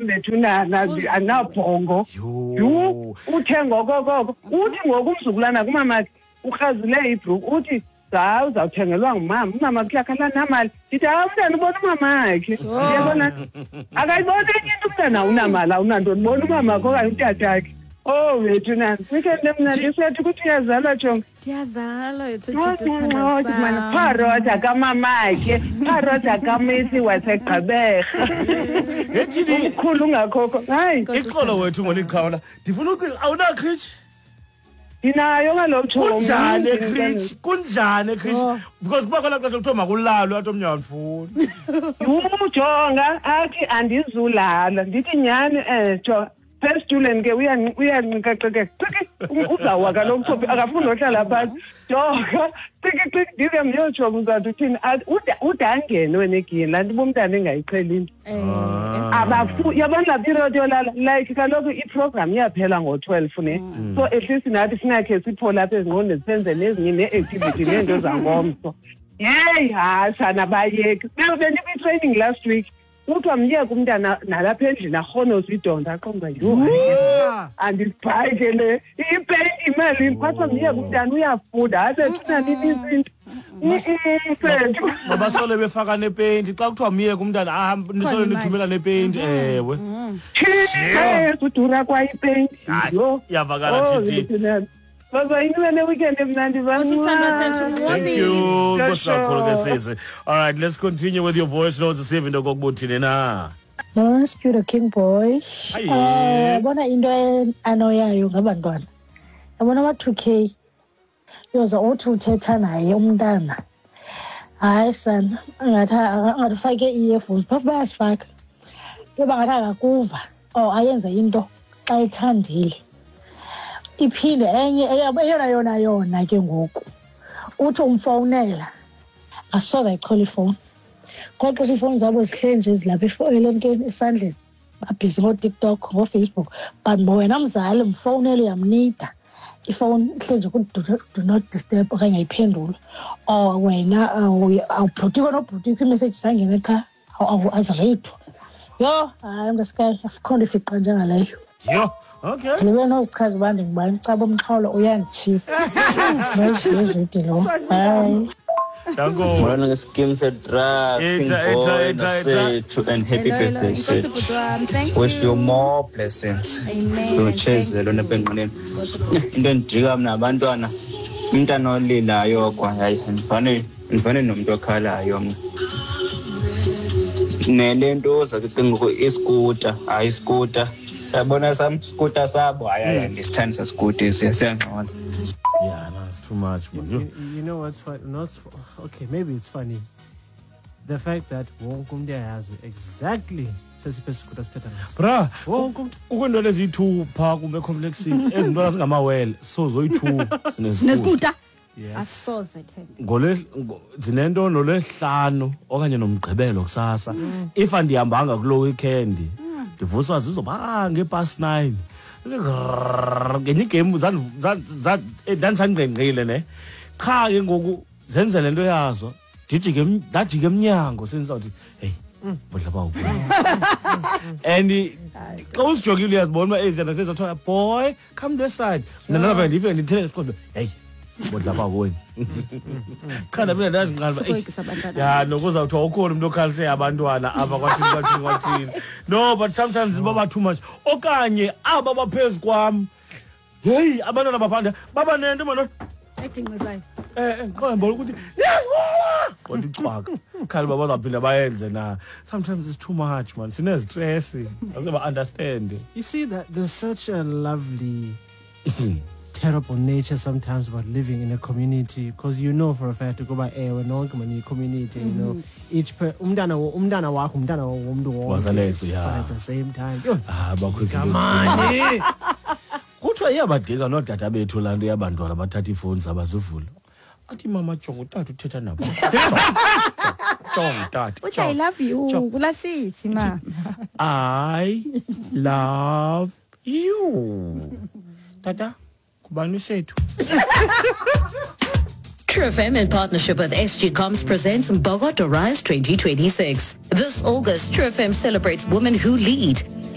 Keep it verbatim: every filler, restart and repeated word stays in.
bethunana anabhongo yhu uthe ngokokoko uthi ngokumzukulwana kumama ukrazile ibrook uthi za uzawuthengelwa ngumama umama kuyakhala namali ndithi hayi umntana ubona umama wakhe uyabona akayibona enye into umntana unamali unanto ubona umama wakhe okanye utata wakhe oh wethu nani weekend emnandi siyathi ukuthi uyazalwa jonga ndiyazalwa yethuthuthana parota kamamakhe parota kamesi wasegqaberha ethini umkhulu ungakhokho hayi ixolo wethu ngolikhawula ndifuna ukuthi awunakrichi inayo ngalokuthi kunjani ekrichi kunjani ekrichi because kuba khona xesha kuthiwa makulalwe athi omnye awundifuni ujonga athi andizulala ndithi nyhani eh jonga first student ke uyanqikaqeke uzawa kaloku Sophie akafuni nohlala phansi jonga ciki ciki ndive myojonga uzathi uthini udangene wena egini laa nto bomntana engayiqheli into abafu yabona laa period yolala like kaloku iprogram iyaphela ngo-twelve ne so at least nathi singakhe sipho lapha ezingqondweni senze nezinye nee-activity neento zangomso yeyi hasana bayeki bendikwi-training last week kuthiwa myeke umntana nalapha endlini arhonoza idonda aqonga yho andibhayi ke le ipeyinti imalini kwathiwa myeke umntana uyafunda hayi bethunanini izinto mabasole befaka nepeyinti xa kuthiwa myeke umntana nisole nithumela nepeyinti ewe udura kwayipeyinti yho iyavakala titi Baba iniwe ne weekend emnandi bani. Thank you. All right, let's continue with your voice notes. See if into kokubuthini na. No, Spirit King Boy. Eh, bona into anoyayo ngabantwana. Yabona ama two K. Yoza othi uthetha naye umntana. Hayi sana, ngathi angathifake i-earphones, phaa bayasifaka. Yoba ngathi akakuva, or ayenza into xa ethandile. Iphinde enye eyona yona yona ke ngoku uthi umfonela asoza ichola ifoni kodwa ifoni zabo zihleli nje zilapha efonenkeni esandleni babhizi ngo-TikTok ngo-Facebook but wena mzali mfonele uyamnida ifoni ihleli nje do not disturb okanye ayiphendula or wena awubhrutikwa nobhrutikwa imessage zangena qha azireyithwa yho hayi mntasekhaya afikhona ifiqa njengaleyo yho okay ndibe nozichaza uba ndingubani ucaba umxholo uyanditshisa nezizidi lo hayi danko Morana ngescheme se-drugs sethu and happy birthday sethu wish you more blessings uchezelo nepengqineni into endijika mna abantwana umntana olilayo kwa hayi ndifane ndifane nomuntu okhalayo mna nelento zakucinga iskuta hayi iskuta yabona sam scooter sabo hayi ndisithanda scooter siyangxola yeah no it's too much man. You, you, you know what's funny not okay maybe it's funny the fact that wonke umuntu uyazi exactly sesiphe scooter sithetha ngaso bra wonke umuntu ukwento lezi-two phaa kumbe complexini ezintwana zingamawele so zoyi-two sinescooter asoze themba ngole zinento nolwehlanu okanye nomgqibelo kusasa if andihambanga kulo weekend ndivuswa zizoba ngepast nine ngenye igame ndandisangqengqile ne qha ke ngoku zenze le nto yazo ndijike ndajike emnyango sendizawuthi heyi bodla bawo and xa uzijokile uyazibona uba eziyana sezathiwa boy come this side mna nalapha ndifike ndithele esiqondo heyi bodla bawo wena qha ndamina ndazinqanba ya nokuzawuthiwa ukhona umntu okhalise abantwana apha kwathini kwathini kwathini no but sometimes baba too much okanye aba baphezu kwam heyi abantwana baphanda baba nento mano eginqizayo eh qembo ukuthi kodwa ucwaka khali baba bazaphinda bayenze na sometimes it's too much man sinestress aseba understand. You see that there's such a lovely terrible nature sometimes about living in a community because you know for a fact ukuba ewe nonke manje community you know each umntana umntana wakho umntana womuntu wonke at the same time ah bakhuzi kuthiwa iyabadika nodata bethu laa nto yabantwana bathatha iifowuni zabazivula athi mama jonga utata uthetha nabo jonga tata uthi I love you kulasithi mama I love you tata kubani sethu. True F M in partnership with S G Coms presents Bogota Rise twenty twenty-six. This August, True F M celebrates women who lead.